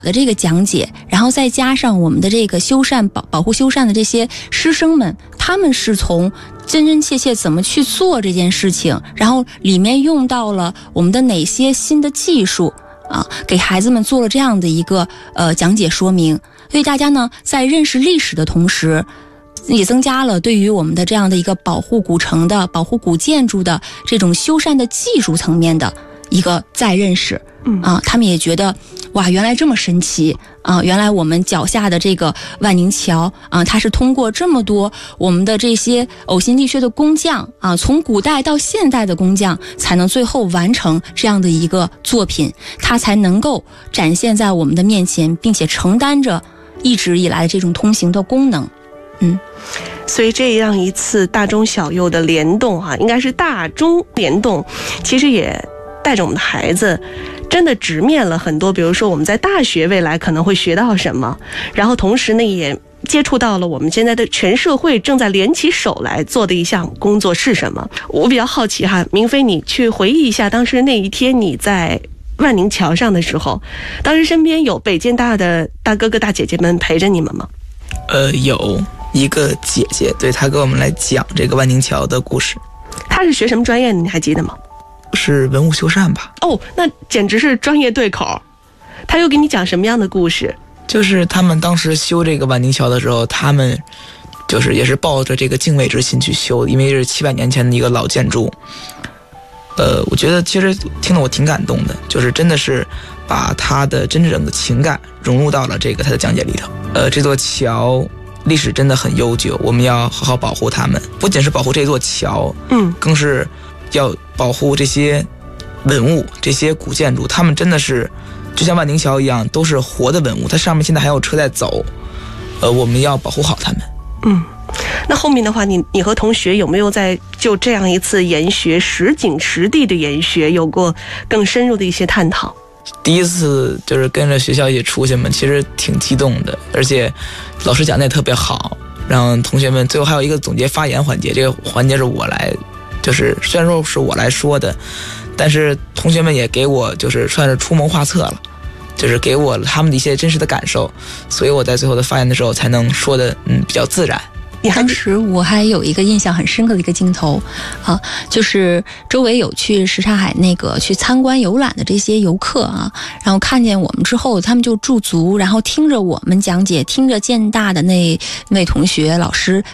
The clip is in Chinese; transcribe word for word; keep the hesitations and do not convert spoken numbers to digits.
的这个讲解，然后再加上我们的这个修缮保保护修缮的这些师生们，他们是从真真切切怎么去做这件事情，然后里面用到了我们的哪些新的技术啊，给孩子们做了这样的一个呃讲解说明。所以大家呢在认识历史的同时，也增加了对于我们的这样的一个保护古城的、保护古建筑的这种修缮的技术层面的一个再认识。嗯啊，他们也觉得哇，原来这么神奇啊！原来我们脚下的这个万宁桥啊，它是通过这么多我们的这些呕心沥血的工匠啊，从古代到现代的工匠，才能最后完成这样的一个作品，它才能够展现在我们的面前，并且承担着一直以来的这种通行的功能。嗯， 所以这样一次大中小幼的联动哈、啊，应该是大中联动，其实也带着我们的孩子真的直面了很多，比如说我们在大学未来可能会学到什么，然后同时呢也接触到了我们现在的全社会正在联起手来做的一项工作是什么。我比较好奇哈，明飞你去回忆一下当时那一天你在万宁桥上的时候，当时身边有北建大的大哥哥大姐姐们陪着你们吗？ 呃，有一个姐姐，对，她给我们来讲这个万宁桥的故事。 她是学什么专业的，你还记得吗？ 是文物修缮吧。 哦，那简直是专业对口。她又给你讲什么样的故事？ 就是他们当时修这个万宁桥的时候，他们就是也是抱着这个敬畏之心去修，因为是七百年前的一个老建筑。呃，我觉得其实听得我挺感动的，就是真的是把他的真正的情感融入到了这个他的讲解里头。呃，这座桥历史真的很悠久，我们要好好保护它们，不仅是保护这座桥，嗯，更是要保护这些文物、这些古建筑，他们真的是就像万宁桥一样，都是活的文物，它上面现在还有车在走，呃，我们要保护好它们。 嗯，那后面的话，你你和同学有没有在就这样一次研学实景实地的研学，有过更深入的一些探讨？ 第一次就是跟着学校一起出去嘛，其实挺激动的，而且老师讲的也特别好，让同学们最后还有一个总结发言环节，这个环节是我来，就是虽然说是我来说的，但是同学们也给我就是算是出谋划策了，就是给我他们的一些真实的感受，所以我在最后的发言的时候才能说的嗯比较自然。 当时我还有一个印象很深刻的一个镜头啊，就是周围有去什刹海那个去参观游览的这些游客啊，然后看见我们之后，他们就驻足，然后听着我们讲解，听着建大的那那位同学老师